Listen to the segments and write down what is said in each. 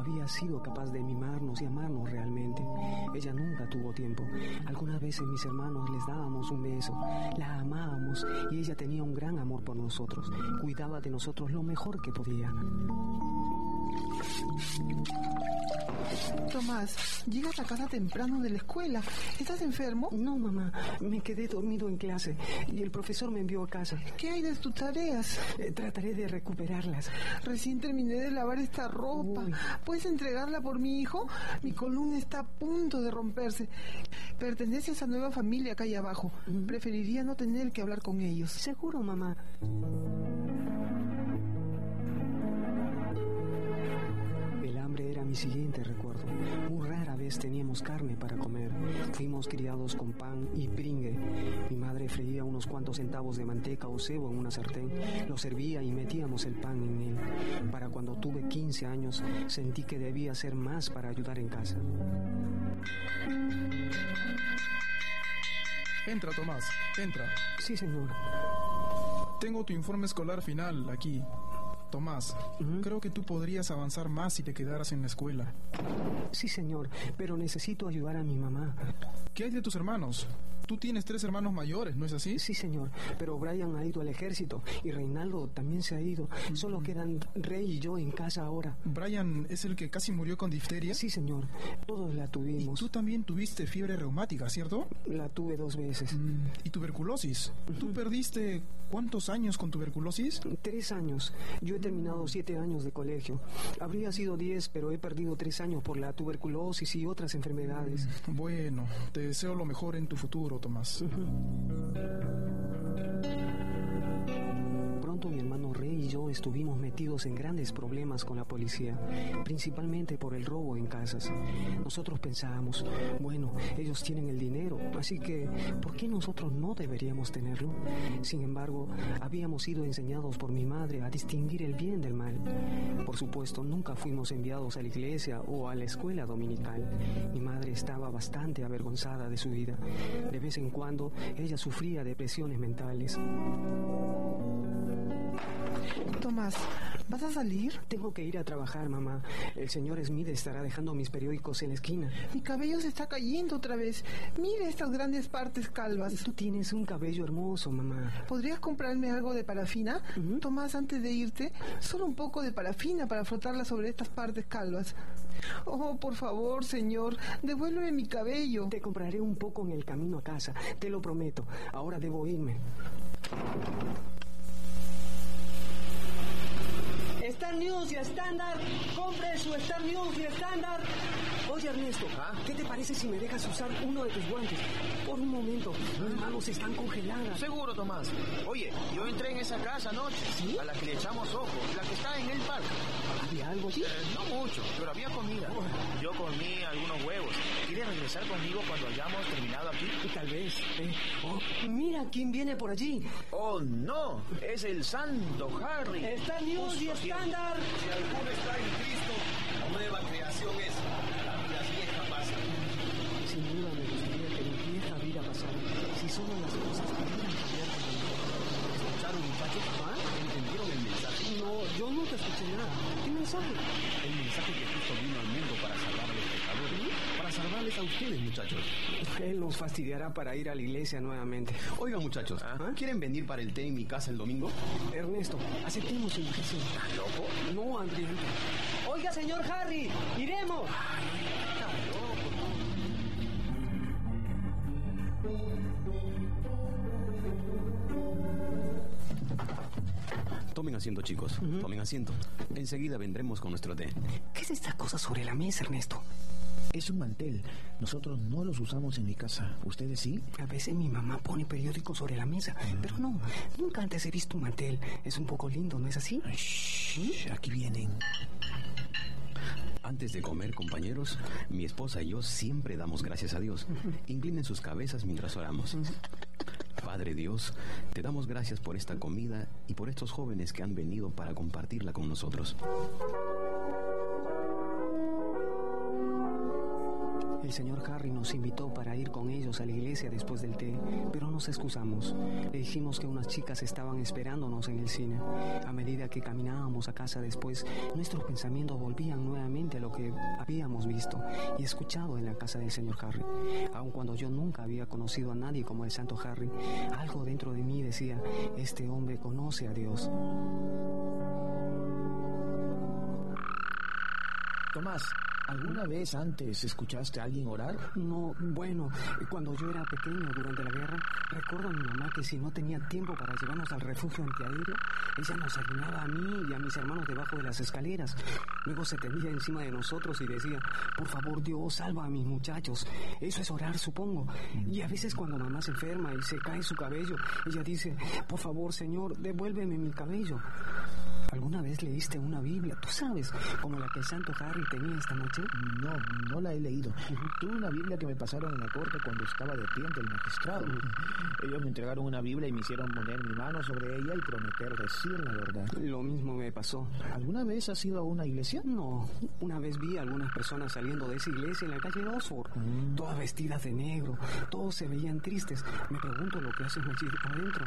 había sido capaz de mimarnos y amarnos realmente. Ella nunca tuvo tiempo. Algunas veces mis hermanos les dábamos un beso, la amábamos y ella tenía un gran amor por nosotros. Cuidaba de nosotros lo mejor que podía. Tomás, llegas a casa temprano de la escuela. ¿Estás enfermo? No, mamá, me quedé dormido en clase y el profesor me envió a casa. ¿Qué hay de tus tareas? Trataré de recuperarlas. Recién terminé de lavar esta ropa. Uy. ¿Puedes entregarla por mi hijo? Mi columna está a punto de romperse. Pertenece a esa nueva familia acá abajo. Preferiría no tener que hablar con ellos. Seguro, mamá. El hambre era mi siguiente recuerdo. Muy rara vez teníamos carne para comer. Fuimos criados con pan y pringue. Mi madre freía unos cuantos centavos de manteca o cebo en una sartén. Lo servía y metíamos el pan en él. Para cuando tuve 15 años, sentí que debía hacer más para ayudar en casa. Entra, Tomás, entra. Sí, señor. Tengo tu informe escolar final aquí. Tomás, creo que tú podrías avanzar más si te quedaras en la escuela. Sí, señor, pero necesito ayudar a mi mamá. ¿Qué hay de tus hermanos? Tú tienes 3 hermanos mayores, ¿no es así? Sí, señor, pero Brian ha ido al ejército y Reinaldo también se ha ido. Solo quedan Rey y yo en casa ahora. ¿Brian es el que casi murió con difteria? Sí, señor, todos la tuvimos. Y tú también tuviste fiebre reumática, ¿cierto? La tuve 2 veces. ¿Y tuberculosis? ¿Tú perdiste cuántos años con tuberculosis? 3 años. Yo he terminado 7 años de colegio. Habría sido 10, pero he perdido 3 años por la tuberculosis y otras enfermedades. Bueno, te deseo lo mejor en tu futuro, Tomás. Pronto mi hermano Rey y yo estuvimos metidos en grandes problemas con la policía, principalmente por el robo en casas. Nosotros pensábamos, bueno, ellos tienen el dinero, así que ¿por qué nosotros no deberíamos tenerlo? Sin embargo, habíamos sido enseñados por mi madre a distinguir el bien del mal. Por supuesto, nunca fuimos enviados a la iglesia o a la escuela dominical. Mi madre estaba bastante avergonzada de su vida. De vez en cuando, ella sufría depresiones mentales. Tomás, ¿vas a salir? Tengo que ir a trabajar, mamá. El señor Smith estará dejando mis periódicos en la esquina. Mi cabello se está cayendo otra vez. Mira estas grandes partes calvas. Tú tienes un cabello hermoso, mamá. ¿Podrías comprarme algo de parafina? Tomás, antes de irte, solo un poco de parafina para frotarla sobre estas partes calvas. Oh, por favor, señor, devuélveme mi cabello. Te compraré un poco en el camino a casa, te lo prometo. Ahora debo irme. Star News y Standard, compre su Star News y Standard. Oye, Ernesto, ¿qué te parece si me dejas usar uno de tus guantes? Por un momento, mis manos están congeladas. Seguro, Tomás. Oye, yo entré en esa casa anoche, ¿sí? A la que le echamos ojo, la que está en el parque. ¿Había algo allí? No mucho, pero había comida. Yo comí algunos huevos. ¿Quieres regresar conmigo cuando hayamos terminado aquí? Tal vez. Mira quién viene por allí. Oh, no, es el santo Harry. Star News y Standard. Si alguno está en Cristo, nueva creación es. La vida vieja pasa. Sin duda me gustaría que mi vieja vida pasara. Si solo las cosas pudieran cambiar para mí. ¿Escucharon, muchachos? ¿Entendieron el mensaje? No, yo no te escuché nada. ¿Qué mensaje? El mensaje que Cristo vino al mundo para salvar a los pecadores. Para salvarles a ustedes, muchachos. Él nos fastidiará para ir a la iglesia nuevamente. Oigan, muchachos, ¿quieren venir para el té en mi casa el domingo? Ernesto, aceptemos su invitación. ¿Estás loco? No, hambriento. Oiga, señor Harry, iremos. Tomen asiento, chicos. Tomen asiento. Enseguida vendremos con nuestro té. ¿Qué es esta cosa sobre la mesa, Ernesto? Es un mantel. Nosotros no los usamos en mi casa. ¿Ustedes sí? A veces mi mamá pone periódicos sobre la mesa, pero no, nunca antes he visto un mantel. Es un poco lindo, ¿no es así? Shh, aquí vienen. Antes de comer, compañeros, mi esposa y yo siempre damos gracias a Dios. Inclinen sus cabezas mientras oramos. Padre Dios, te damos gracias por esta comida y por estos jóvenes que han venido para compartirla con nosotros. El señor Harry nos invitó para ir con ellos a la iglesia después del té, pero nos excusamos. Le dijimos que unas chicas estaban esperándonos en el cine. A medida que caminábamos a casa después, nuestros pensamientos volvían nuevamente a lo que habíamos visto y escuchado en la casa del señor Harry. Aun cuando yo nunca había conocido a nadie como el Santo Harry, algo dentro de mí decía, este hombre conoce a Dios. Tomás, ¿alguna vez antes escuchaste a alguien orar? No, bueno, cuando yo era pequeño durante la guerra, recuerdo a mi mamá que si no tenía tiempo para llevarnos al refugio antiaéreo, ella nos alineaba a mí y a mis hermanos debajo de las escaleras. Luego se tendía encima de nosotros y decía, por favor Dios, salva a mis muchachos. Eso es orar, supongo. Y a veces cuando mamá se enferma y se cae su cabello, ella dice, por favor Señor, devuélveme mi cabello. ¿Alguna vez leíste una Biblia, tú sabes, como la que el Santo Harry tenía esta noche? No la he leído. Tuve una Biblia que me pasaron en la corte cuando estaba de pie ante el magistrado. Ellos me entregaron una Biblia y me hicieron poner mi mano sobre ella y prometer decir la verdad. Lo mismo me pasó. ¿Alguna vez has ido a una iglesia? No, una vez vi a algunas personas saliendo de esa iglesia en la calle Oxford, todas vestidas de negro, todos se veían tristes. Me pregunto lo que hacen allí adentro.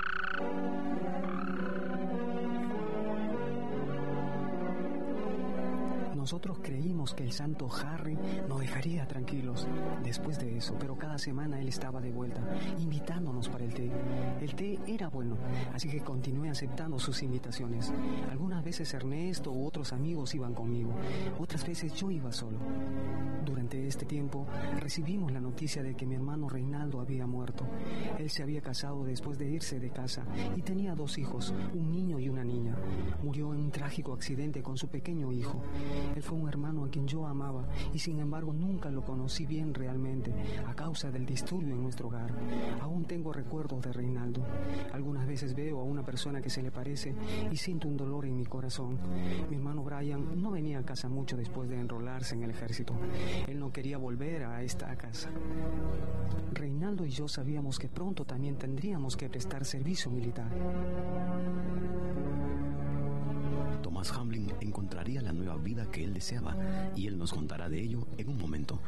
Nosotros creímos que el Santo Harry nos dejaría tranquilos después de eso, pero cada semana él estaba de vuelta, invitándonos para el té. El té era bueno, así que continué aceptando sus invitaciones. Algunas veces Ernesto u otros amigos iban conmigo, otras veces yo iba solo. Durante este tiempo recibimos la noticia de que mi hermano Reinaldo había muerto. Él se había casado después de irse de casa y tenía 2 hijos, un niño y una niña. Murió en un trágico accidente con su pequeño hijo. Él fue un hermano a quien yo amaba y sin embargo nunca lo conocí bien realmente a causa del disturbio en nuestro hogar. Aún tengo recuerdos de Reinaldo. Algunas veces veo a una persona que se le parece y siento un dolor en mi corazón. Mi hermano Brian no venía a casa mucho después de enrolarse en el ejército. Él no quería volver a esta casa. Reinaldo y yo sabíamos que pronto también tendríamos que prestar servicio militar. Thomas Hamblin encontraría la nueva vida que él deseaba y él nos contará de ello en un momento.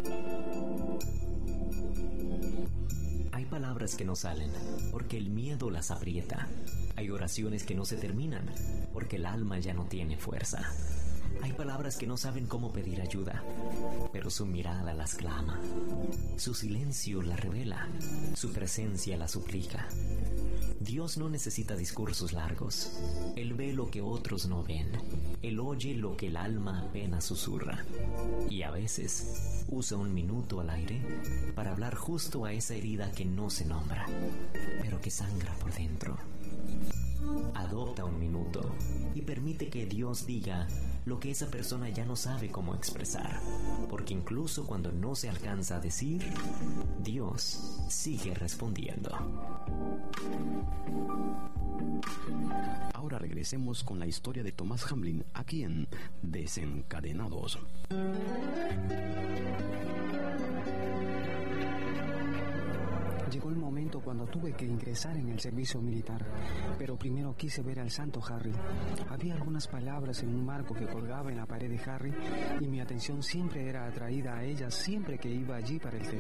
Hay palabras que no salen porque el miedo las aprieta. Hay oraciones que no se terminan porque el alma ya no tiene fuerza. Hay palabras que no saben cómo pedir ayuda, pero su mirada las clama. Su silencio la revela, su presencia la suplica. Dios no necesita discursos largos. Él ve lo que otros no ven. Él oye lo que el alma apenas susurra. Y a veces usa un minuto al aire para hablar justo a esa herida que no se nombra, pero que sangra por dentro. Adopta un minuto y permite que Dios diga lo que esa persona ya no sabe cómo expresar, porque incluso cuando no se alcanza a decir, Dios sigue respondiendo. Ahora regresemos con la historia de Thomas Hamblin aquí en Desencadenados. Llegó el momento cuando tuve que ingresar en el servicio militar, pero primero quise ver al Santo Harry. Había algunas palabras en un marco que colgaba en la pared de Harry y mi atención siempre era atraída a ellas siempre que iba allí para el té.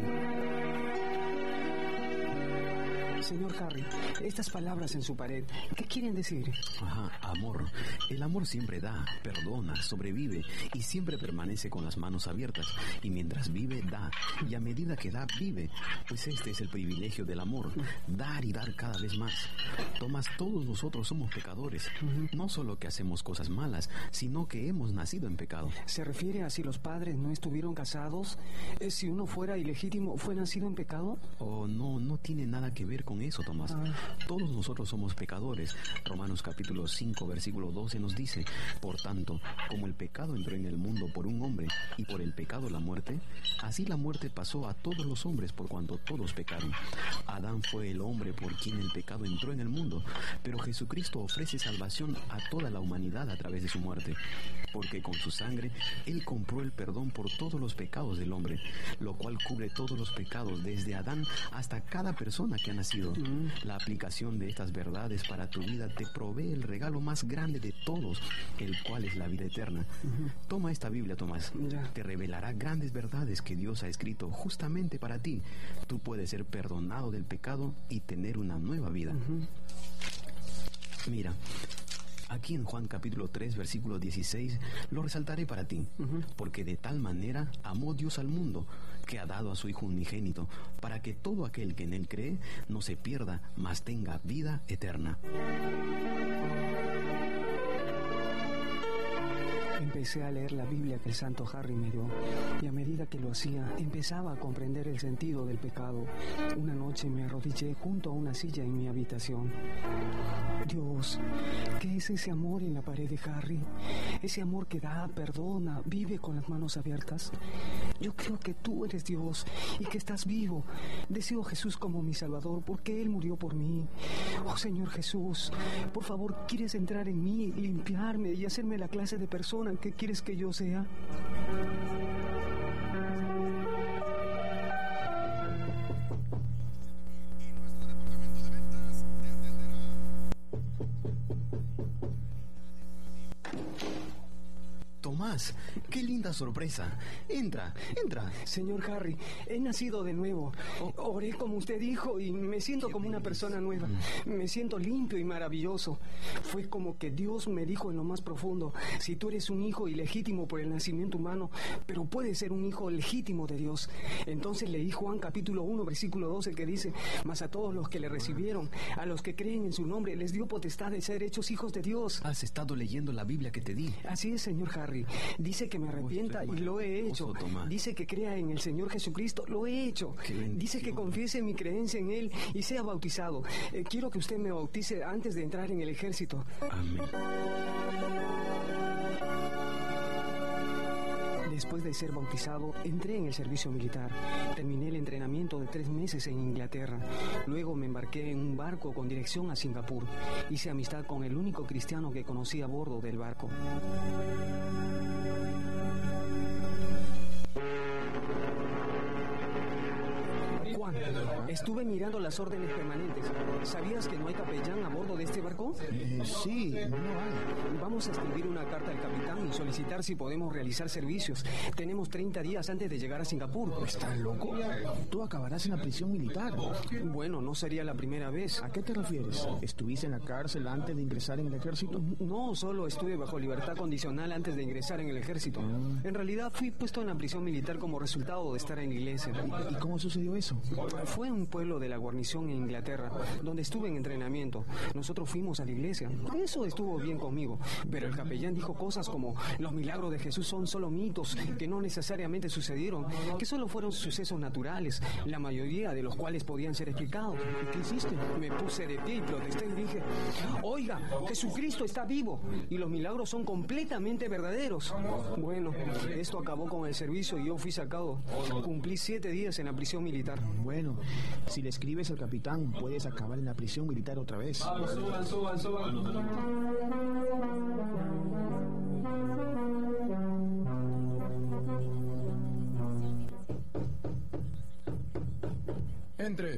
Señor Harry, estas palabras en su pared, ¿qué quieren decir? Amor. El amor siempre da, perdona, sobrevive y siempre permanece con las manos abiertas. Y mientras vive, da. Y a medida que da, vive. Pues este es el privilegio del amor, dar y dar cada vez más. Tomás, todos nosotros somos pecadores. No solo que hacemos cosas malas, sino que hemos nacido en pecado. ¿Se refiere a si los padres no estuvieron casados? ¿Si uno fuera ilegítimo, fue nacido en pecado? No tiene nada que ver con eso, Tomás. Todos nosotros somos pecadores. Romanos capítulo 5, versículo 12 nos dice: por tanto, como el pecado entró en el mundo por un hombre y por el pecado la muerte, así la muerte pasó a todos los hombres por cuanto todos pecaron. Adán fue el hombre por quien el pecado entró en el mundo, pero Jesucristo ofrece salvación a toda la humanidad a través de su muerte, porque con su sangre Él compró el perdón por todos los pecados del hombre, lo cual cubre todos los pecados desde Adán hasta cada persona que ha nacido leído. La aplicación de estas verdades para tu vida te provee el regalo más grande de todos, el cual es la vida eterna. Toma esta Biblia, Tomás. Te revelará grandes verdades que Dios ha escrito justamente para ti. Tú puedes ser perdonado del pecado y tener una nueva vida. Mira, aquí en Juan capítulo 3, versículo 16, lo resaltaré para ti. Porque de tal manera amó Dios al mundo, que ha dado a su Hijo unigénito, para que todo aquel que en él cree no se pierda, mas tenga vida eterna. Empecé a leer la Biblia que el Santo Harry me dio, y a medida que lo hacía, empezaba a comprender el sentido del pecado. Una noche me arrodillé junto a una silla en mi habitación. Dios, ¿qué es ese amor en la pared de Harry? Ese amor que da, perdona, vive con las manos abiertas. Yo creo que tú eres Dios y que estás vivo. Deseo a Jesús como mi Salvador porque Él murió por mí. Oh Señor Jesús, por favor, ¿quieres entrar en mí, limpiarme y hacerme la clase de persona que quieres que yo sea? Tomás, qué linda sorpresa. Entra. Señor Harry, he nacido de nuevo. Oré como usted dijo y me siento como una persona nueva. Me siento limpio y maravilloso. Fue como que Dios me dijo en lo más profundo: si tú eres un hijo ilegítimo por el nacimiento humano, pero puedes ser un hijo legítimo de Dios. Entonces leí Juan capítulo 1, versículo 12, que dice: mas a todos los que le recibieron, a los que creen en su nombre, les dio potestad de ser hechos hijos de Dios. ¿Has estado leyendo la Biblia que te di? Así es, señor Harry. Dice que me arrepienta y lo he hecho. Dice que crea en el Señor Jesucristo. Lo he hecho. Dice que confiese mi creencia en Él y sea bautizado. Quiero que usted me bautice antes de entrar en el ejército. Amén. Después de ser bautizado, entré en el servicio militar. Terminé el entrenamiento de 3 meses en Inglaterra. Luego me embarqué en un barco con dirección a Singapur. Hice amistad con el único cristiano que conocí a bordo del barco. Juan, estuve mirando las órdenes permanentes. ¿Sabías que no hay capellán a bordo de este barco? Sí, no hay. Vamos a escribir una carta al capitán y solicitar si podemos realizar servicios. Tenemos 30 días antes de llegar a Singapur. ¿Estás loco? Tú acabarás en la prisión militar. Bueno, no sería la primera vez. ¿A qué te refieres? ¿Estuviste en la cárcel antes de ingresar en el ejército? No, solo estuve bajo libertad condicional antes de ingresar en el ejército. En realidad fui puesto en la prisión militar como resultado de estar en la iglesia. ¿Y cómo sucedió eso? Fue un pueblo de la guarnición en Inglaterra, donde estuve en entrenamiento. Nosotros fuimos a la iglesia. Eso estuvo bien conmigo. Pero el capellán dijo cosas como: los milagros de Jesús son solo mitos, que no necesariamente sucedieron, que solo fueron sucesos naturales, la mayoría de los cuales podían ser explicados. ¿Y qué hiciste? Me puse de pie y protesté y dije: oiga, Jesucristo está vivo y los milagros son completamente verdaderos. Bueno, esto acabó con el servicio y yo fui sacado. Cumplí 7 días en la prisión militar. Bueno, si le escribes al capitán, puedes acabar en la prisión militar otra vez. Suban. Entre.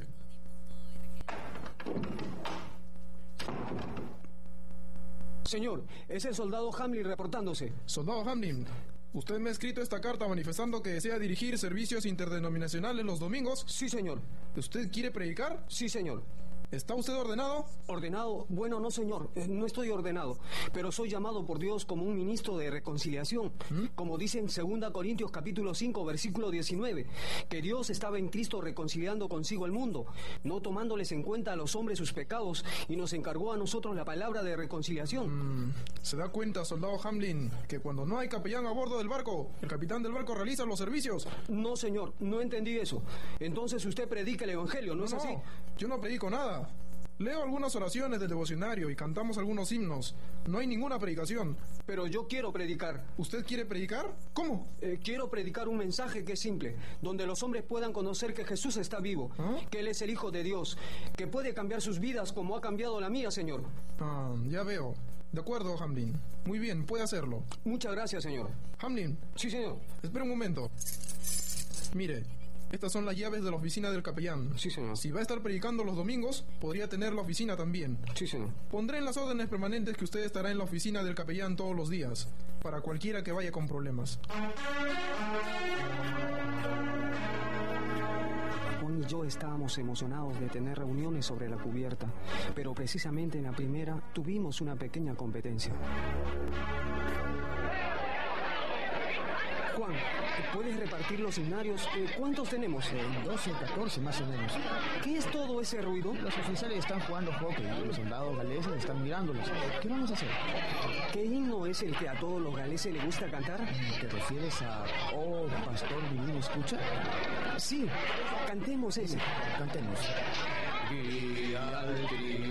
Señor, es el soldado Hamlin reportándose. Soldado Hamlin, usted me ha escrito esta carta manifestando que desea dirigir servicios interdenominacionales los domingos. Sí, señor. ¿Usted quiere predicar? Sí, señor. ¿Está usted ordenado? ¿Ordenado? Bueno, no, señor. No estoy ordenado. Pero soy llamado por Dios como un ministro de reconciliación. Como dice en 2 Corintios capítulo 5, versículo 19, que Dios estaba en Cristo reconciliando consigo el mundo, no tomándoles en cuenta a los hombres sus pecados, y nos encargó a nosotros la palabra de reconciliación. ¿Se da cuenta, soldado Hamlin, que cuando no hay capellán a bordo del barco, el capitán del barco realiza los servicios? No, señor. No entendí eso. Entonces usted predica el evangelio, ¿no es así? Yo no predico nada. Leo algunas oraciones del devocionario y cantamos algunos himnos. No hay ninguna predicación. Pero yo quiero predicar. ¿Usted quiere predicar? ¿Cómo? Quiero predicar un mensaje que es simple, donde los hombres puedan conocer que Jesús está vivo, que Él es el Hijo de Dios, que puede cambiar sus vidas como ha cambiado la mía, señor. Ya veo. De acuerdo, Hamlin. Muy bien, puede hacerlo. Muchas gracias, señor. Hamlin. Sí, señor. Espera un momento. Mire, Estas son las llaves de la oficina del capellán. Sí, señor. Si va a estar predicando los domingos, podría tener la oficina también. Sí, señor. Pondré en las órdenes permanentes que usted estará en la oficina del capellán todos los días, para cualquiera que vaya con problemas. Juan y yo estábamos emocionados de tener reuniones sobre la cubierta, pero precisamente en la primera tuvimos una pequeña competencia. Juan, ¿puedes repartir los signarios? ¿Cuántos tenemos? 12 o 14 más o menos. ¿Qué es todo ese ruido? Los oficiales están jugando hockey y los soldados galeses están mirándolos. ¿Qué vamos a hacer? ¿Qué himno es el que a todos los galeses les gusta cantar? ¿Te refieres a Oh, Pastor Divino, escucha? Sí, cantemos ese. Cantemos.